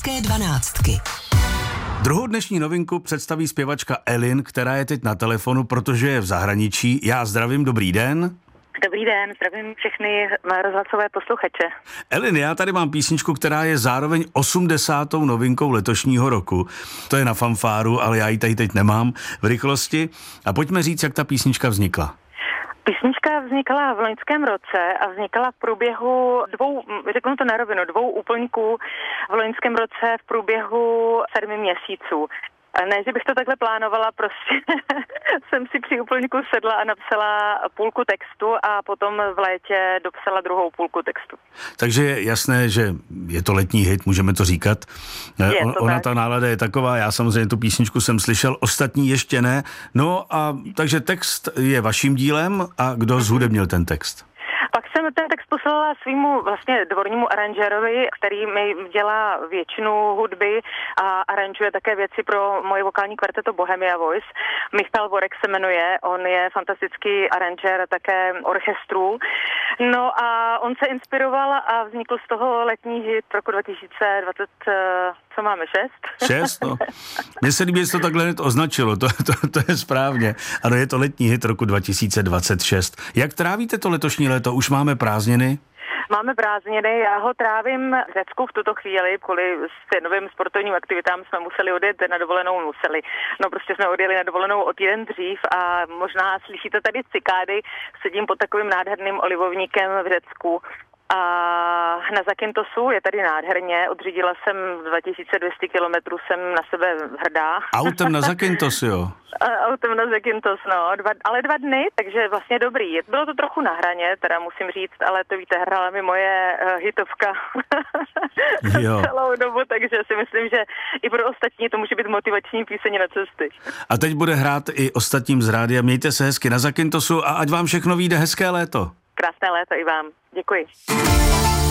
Pražské dvanáctky. Druhou dnešní novinku představí zpěvačka Elin, která je teď na telefonu, protože je v zahraničí. Já zdravím, dobrý den. Dobrý den, zdravím všechny rozhlasové posluchače. Elin, já tady mám písničku, která je zároveň 80. novinkou letošního roku. To je na fanfáru, ale já ji tady teď nemám v rychlosti. A pojďme říct, jak ta písnička vznikla. Písnička vznikala v loňském roce a vznikala v průběhu řeknu to na rovinu, dvou úplňků v loňském roce v průběhu 7 měsíců. Ne, že bych to takhle plánovala, prostě jsem si při úplňku sedla a napsala půlku textu a potom v létě dopsala druhou půlku textu. Takže je jasné, že je to letní hit, můžeme to říkat. Ona ta nálada je taková, já samozřejmě tu písničku jsem slyšel, ostatní ještě ne. No a takže text je vaším dílem a kdo zhudebnil ten text? Pak jsem ten text poslala svýmu vlastně dvornímu aranžérovi, který mi dělá většinu hudby a aranžuje také věci pro moje vokální kvarteto Bohemia Voice. Michal Vorek se jmenuje, on je fantastický aranžér také orchestrů. No a on se inspiroval a vznikl z toho letní hit roku 2020, co máme, 6? No. Mně se líbí, že to takhle hned označilo, to je správně. Ano, je to letní hit roku 2026. Jak trávíte to letošní léto? Už máme prázdniny? Máme prázdniny, já ho trávím v Řecku v tuto chvíli, kvůli novým sportovním aktivitám jsme museli odjet na dovolenou, prostě jsme odjeli na dovolenou o týden dřív a možná slyšíte tady cikády, sedím pod takovým nádherným olivovníkem v Řecku. A na Zakyntosu je tady nádherně, odřídila jsem 2200 kilometrů, jsem na sebe hrdá. Autem na Zakyntos, jo? Autem na Zakyntos, no, ale 2 dny, takže vlastně dobrý. Bylo to trochu na hraně, teda musím říct, ale to víte, hrála mi moje hitovka celou dobu, takže si myslím, že i pro ostatní to může být motivační píseň na cesty. A teď bude hrát i ostatním z rádia. Mějte se hezky na Zakyntosu a ať vám všechno vyjde, hezké léto. Krásné léto i vám. Děkuji.